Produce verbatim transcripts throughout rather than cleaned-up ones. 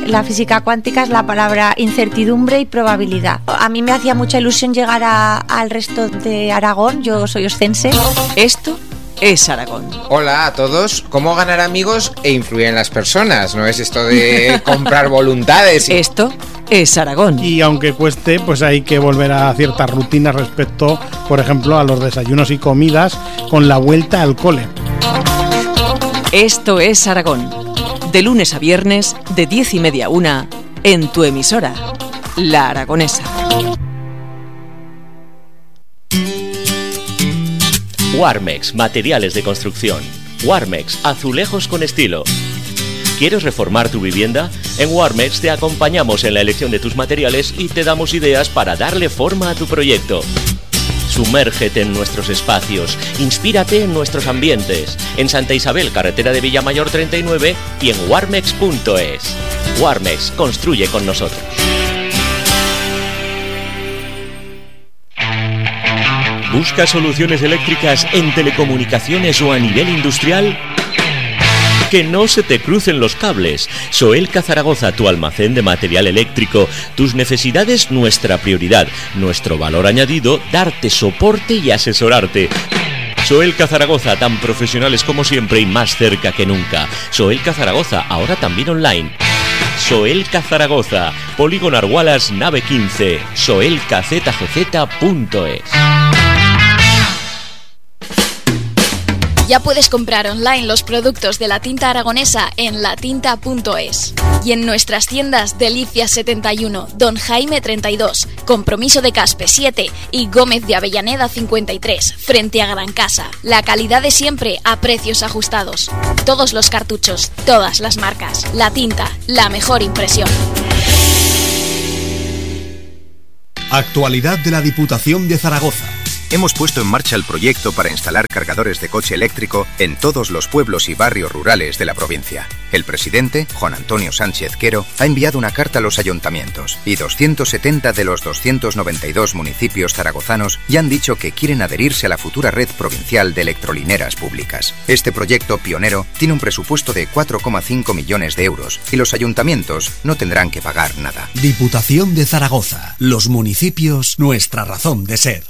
la física cuántica es la palabra incertidumbre y probabilidad. A mí me hacía mucha ilusión llegar a, al resto de Aragón, yo soy oscense. Esto es Aragón. Hola a todos. ¿Cómo ganar amigos e influir en las personas? No es esto de comprar voluntades. Esto es Aragón. Y aunque cueste, pues hay que volver a ciertas rutinas respecto, por ejemplo, a los desayunos y comidas con la vuelta al cole. Esto es Aragón. De lunes a viernes, de diez y media a una, en tu emisora, La Aragonesa. Warmex, materiales de construcción. Warmex, azulejos con estilo. ¿Quieres reformar tu vivienda? En Warmex te acompañamos en la elección de tus materiales y te damos ideas para darle forma a tu proyecto. Sumérgete en nuestros espacios, inspírate en nuestros ambientes. En Santa Isabel, carretera de Villamayor treinta y nueve y en warmex punto es. Warmex, construye con nosotros. ¿Buscas soluciones eléctricas en telecomunicaciones o a nivel industrial? Que no se te crucen los cables. Soelca Zaragoza, tu almacén de material eléctrico. Tus necesidades, nuestra prioridad. Nuestro valor añadido, darte soporte y asesorarte. Soelca Zaragoza, tan profesionales como siempre y más cerca que nunca. Soelca Zaragoza, ahora también online. Soelca Zaragoza, Polígono Argualas, nave quince, soelca z g z punto es. Ya puedes comprar online los productos de la tinta aragonesa en latinta punto es y en nuestras tiendas Delicias setenta y uno, Don Jaime treinta y dos, Compromiso de Caspe siete y Gómez de Avellaneda cincuenta y tres, frente a Gran Casa. La calidad de siempre a precios ajustados. Todos los cartuchos, todas las marcas. La tinta, la mejor impresión. Actualidad de la Diputación de Zaragoza. Hemos puesto en marcha el proyecto para instalar cargadores de coche eléctrico en todos los pueblos y barrios rurales de la provincia. El presidente, Juan Antonio Sánchez Quero, ha enviado una carta a los ayuntamientos y doscientos setenta de los doscientos noventa y dos municipios zaragozanos ya han dicho que quieren adherirse a la futura red provincial de electrolineras públicas. Este proyecto pionero tiene un presupuesto de cuatro coma cinco millones de euros y los ayuntamientos no tendrán que pagar nada. Diputación de Zaragoza. Los municipios, nuestra razón de ser.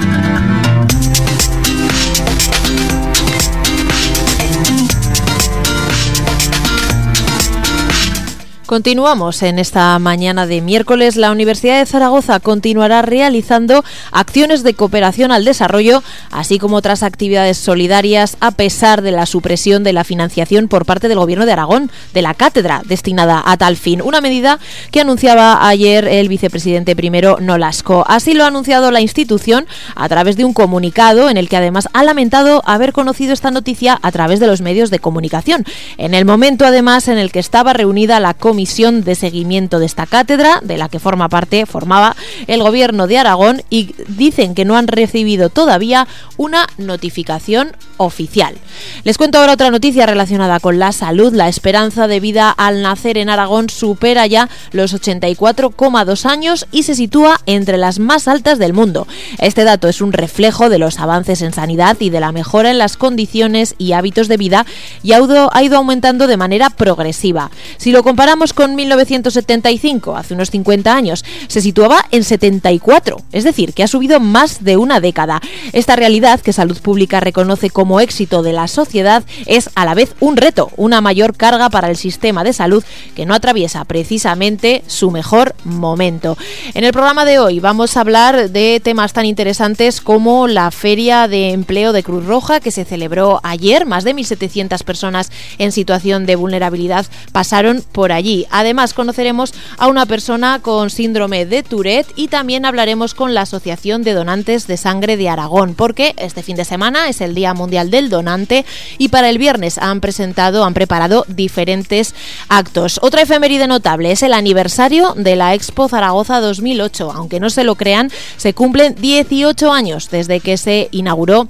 Continuamos en esta mañana de miércoles. La Universidad de Zaragoza continuará realizando acciones de cooperación al desarrollo, así como otras actividades solidarias, a pesar de la supresión de la financiación por parte del Gobierno de Aragón de la cátedra destinada a tal fin. Una medida que anunciaba ayer el vicepresidente primero Nolasco. Así lo ha anunciado la institución a través de un comunicado en el que además ha lamentado haber conocido esta noticia a través de los medios de comunicación. En el momento además en el que estaba reunida la comisión Comisión de seguimiento de esta cátedra, de la que forma parte, formaba el Gobierno de Aragón, y dicen que no han recibido todavía una notificación oficial. Les cuento ahora otra noticia relacionada con la salud. La esperanza de vida al nacer en Aragón supera ya los ochenta y cuatro coma dos años y se sitúa entre las más altas del mundo. Este dato es un reflejo de los avances en sanidad y de la mejora en las condiciones y hábitos de vida, y ha ido, ha ido aumentando de manera progresiva. Si lo comparamos con mil novecientos setenta y cinco, hace unos cincuenta años, se situaba en setenta y cuatro, es decir, que ha subido más de una década. Esta realidad, que Salud Pública reconoce como éxito de la sociedad, es a la vez un reto, una mayor carga para el sistema de salud que no atraviesa precisamente su mejor momento. En el programa de hoy vamos a hablar de temas tan interesantes como la Feria de Empleo de Cruz Roja, que se celebró ayer. Más de mil setecientas personas en situación de vulnerabilidad pasaron por allí. Además, conoceremos a una persona con síndrome de Tourette y también hablaremos con la Asociación de Donantes de Sangre de Aragón, porque este fin de semana es el Día Mundial del Donante y para el viernes han presentado, han preparado diferentes actos. Otra efeméride notable es el aniversario de la Expo Zaragoza dos mil ocho. Aunque no se lo crean, se cumplen dieciocho años desde que se inauguró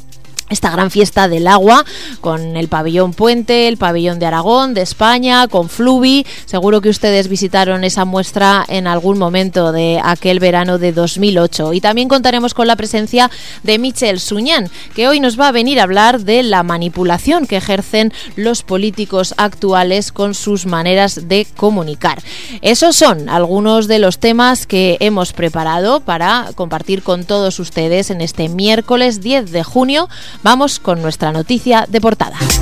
esta gran fiesta del agua, con el pabellón Puente, el pabellón de Aragón, de España, con Fluvi. Seguro que ustedes visitaron esa muestra en algún momento de aquel verano de dos mil ocho. Y también contaremos con la presencia de Michel Suñán, que hoy nos va a venir a hablar de la manipulación que ejercen los políticos actuales con sus maneras de comunicar. Esos son algunos de los temas que hemos preparado para compartir con todos ustedes en este miércoles diez de junio. Vamos con nuestra noticia de portada.